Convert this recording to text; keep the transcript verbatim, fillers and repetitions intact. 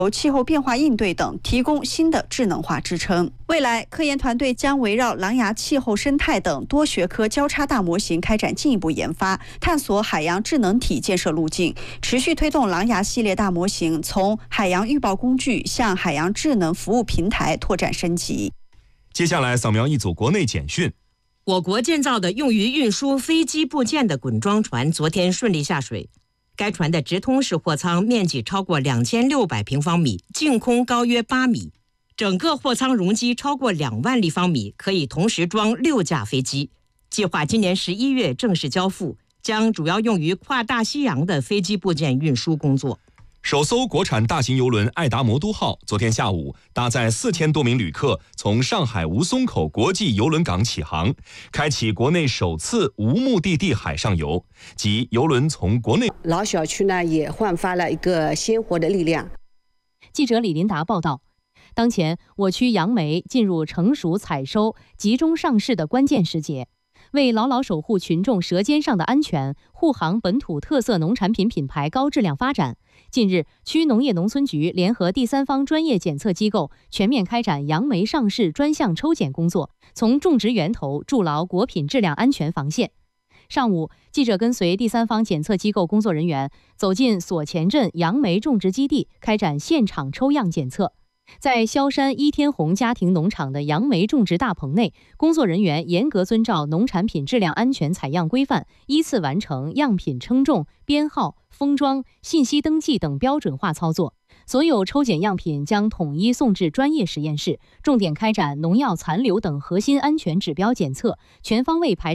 气候变化应对等提供新的智能化支撑。未来，科研团队将围绕狼牙气候生态等多学科交叉大模型开展进一步研发，探索海洋智能体建设路径，持续推动狼牙系列大模型从海洋预报工具向海洋智能服务平台拓展升级。 接下来扫描一组国内简讯。 我国建造的用于运输飞机部件的滚装船昨天顺利下水。该船的直通式货舱面积超过两千六百平方米，净空高约八米，整个货舱容积超过两万立方米，可以同时装六架飞机。计划今年十一月正式交付，将主要用于跨大西洋的飞机部件运输工作。 首艘国产大型邮轮爱达魔都号昨天下午搭载四千多名旅客从上海吴淞口国际邮轮港起航，开启国内首次无目的地海上游，即邮轮从国内。 老小区呢也焕发了一个鲜活的力量。 记者李林达报道，当前我区杨梅进入成熟采收、集中上市的关键时节。为牢牢守护群众舌尖上的安全，护航本土特色农产品品牌高质量发展，近日，区农业农村局联合第三方专业检测机构全面开展杨梅上市专项抽检工作，从种植源头筑牢果品质量安全防线。上午，记者跟随第三方检测机构工作人员走进所前镇杨梅种植基地，开展现场抽样检测。在萧山伊天红家庭农场的杨梅种植大棚内，工作人员严格遵照农产品质量安全采样规范，依次完成样品称重、编号、封装、信息登记等标准化操作。所有抽检样品将统一送至专业实验室，重点开展农药残留等核心安全指标检测，全方位排